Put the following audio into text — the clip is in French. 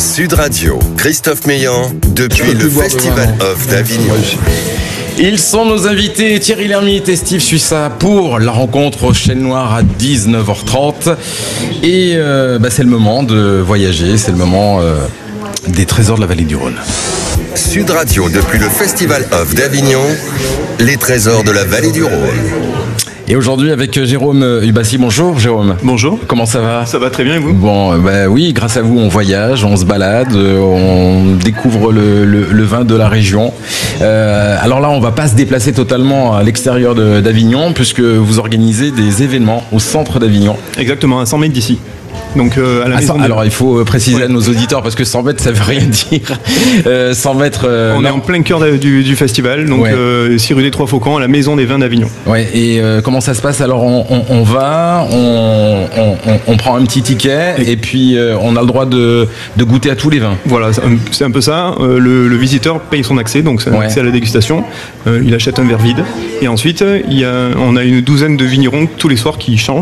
Sud Radio, Christophe Meillan, depuis le Festival of d'Avignon. Ils sont nos invités, Thierry Lhermitte et Steve Suissa, pour la rencontre au Chêne Noir à 19h30. Et c'est le moment de voyager, c'est le moment des trésors de la vallée du Rhône. Sud Radio, depuis le Festival of d'Avignon, les trésors de la vallée du Rhône. Et aujourd'hui avec Jérôme Hubassi. Bonjour Jérôme. Bonjour. Comment ça va ? Ça va très bien et vous ? Bon, oui, grâce à vous on voyage, on se balade, on découvre le vin de la région. Alors là on va pas se déplacer totalement à l'extérieur d'Avignon puisque vous organisez des événements au centre d'Avignon. Exactement, à 100 mètres d'ici. Donc à la maison. Alors il faut préciser à nos auditeurs parce que 100 mètres ça veut rien dire. 100 mètres. On est en plein cœur du festival, donc 6 rue des Trois Faucons, à la maison des vins d'Avignon. Ouais. Et comment ça se passe ? Alors on va, on prend un petit ticket et puis on a le droit de goûter à tous les vins. Voilà, c'est un peu ça. Le visiteur paye son accès, donc c'est un accès à la dégustation. Il achète un verre vide et ensuite on a une douzaine de vignerons tous les soirs qui changent.